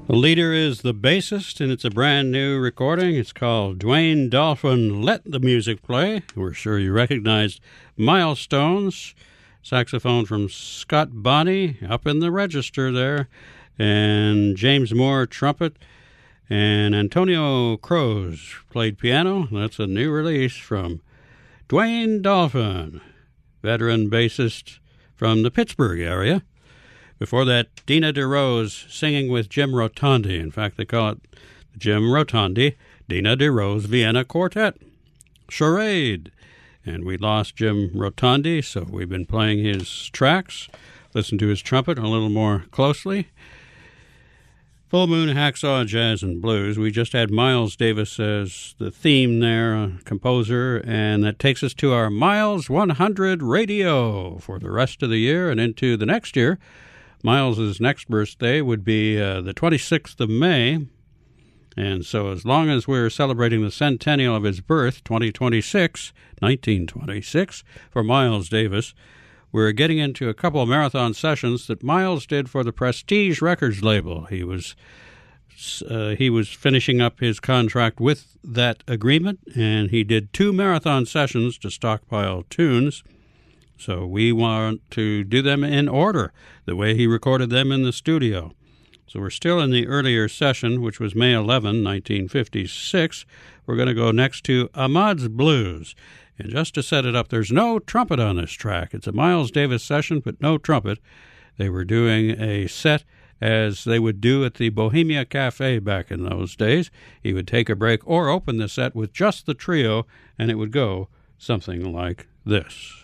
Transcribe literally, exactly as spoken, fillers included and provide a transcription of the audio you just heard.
The leader is the bassist, and it's a brand new recording. It's called Dwayne Dolphin, Let the Music Play. We're sure you recognized Milestones, saxophone from Scott Bonney, up in the register there, and James Moore, trumpet, and Antonio Cruz played piano. That's a new release from Dwayne Dolphin, veteran bassist from the Pittsburgh area. Before that, Dina DeRose singing with Jim Rotondi. In fact, they call it the Jim Rotondi, Dina DeRose Vienna Quartet. Charade. And we lost Jim Rotondi, so we've been playing his tracks. Listen to his trumpet a little more closely. Full Moon, Hacksaw, Jazz, and Blues. We just had Miles Davis as the theme there, a composer, and that takes us to our Miles one hundred radio for the rest of the year and into the next year. Miles's next birthday would be uh, the twenty-sixth of May, and so as long as we're celebrating the centennial of his birth, twenty twenty-six, nineteen twenty-six, for Miles Davis, we're getting into a couple of marathon sessions that Miles did for the Prestige Records label. He was uh, he was finishing up his contract with that agreement, and he did two marathon sessions to stockpile tunes. So we want to do them in order, the way he recorded them in the studio. So we're still in the earlier session, which was May eleventh, nineteen fifty-six. We're going to go next to Ahmad's Blues. And just to set it up, there's no trumpet on this track. It's a Miles Davis session, but no trumpet. They were doing a set as they would do at the Bohemia Cafe back in those days. He would take a break or open the set with just the trio, and it would go something like this.